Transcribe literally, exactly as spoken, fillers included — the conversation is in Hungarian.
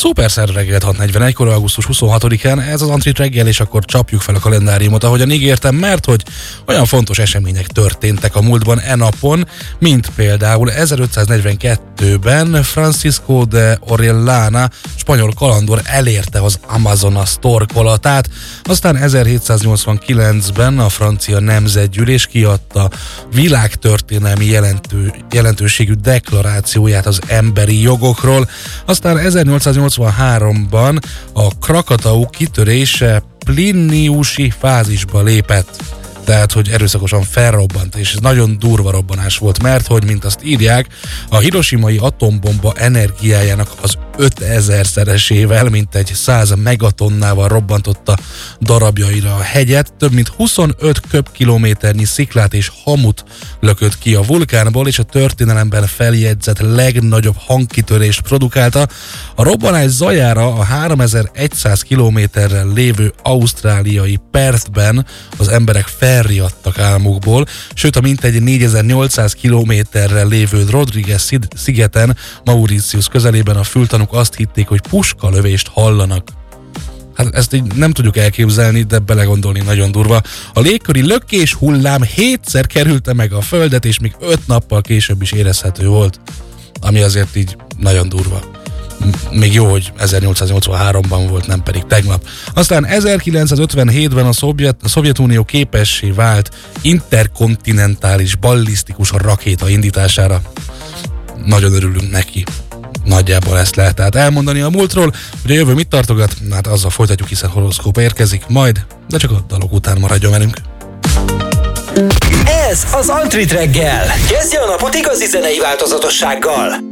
Szuper reggelt hat negyvenegykor, augusztus huszonhatodikán, ez az Antrit reggel, és akkor csapjuk fel a kalendáriumot, ahogyan ígértem, mert hogy olyan fontos események történtek a múltban e napon, mint például ezerötszáznegyvenkettőben Francisco de Orellana, spanyol kalandor elérte az Amazonas torkolatát, aztán ezerhétszáznyolcvankilencben a francia nemzetgyűlés kiadta világtörténelmi jelentő, jelentőségű deklarációját az emberi jogokról, aztán ezernyolcszáznyolcvanháromban a Krakatau kitörése pliniusi fázisba lépett. Tehát, hogy erőszakosan felrobbant, és ez nagyon durva robbanás volt, mert, hogy, mint azt írják, a hiroshimai atombomba energiájának az ötezer-szeresével, mint egy száz megatonnával robbantotta darabjaira a hegyet, több mint huszonöt köbkilométernyi sziklát és hamut lökött ki a vulkánból, és a történelemben feljegyzett legnagyobb hangkitörést produkálta. A robbanás zajára a háromezer-száz kilométerrel lévő ausztráliai Perthben az emberek felriadtak álmukból, sőt a mintegy négyezer-nyolcszáz kilométerrel lévő Rodriguez szigeten, Mauritius közelében a fültanúk azt hitték, hogy puskalövést hallanak. Hát ezt így nem tudjuk elképzelni, de belegondolni nagyon durva. A légköri lökés hullám hétszer kerülte meg a földet, és még öt nappal később is érezhető volt. Ami azért így nagyon durva. Még jó, hogy ezernyolcszáznyolcvanháromban volt, nem pedig tegnap. Aztán ezerkilencszázötvenhétben a, Szovjet, a Szovjetunió képessé vált interkontinentális ballisztikus rakéta indítására. Nagyon örülünk neki. Nagyjából ezt lehet tehát elmondani a múltról, hogy a jövő mit tartogat, hát azzal folytatjuk, hiszen horoszkóp érkezik majd, de csak a dalok után maradjon velünk. Ez az Antrit reggel. Kezdje a napot igazi zenei változatossággal.